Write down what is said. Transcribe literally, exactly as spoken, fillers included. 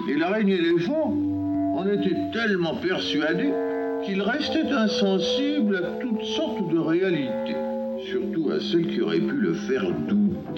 Et l'araignée éléphant en était tellement persuadé qu'il restait insensible à toutes sortes de réalités, surtout à celles qui auraient pu le faire douter.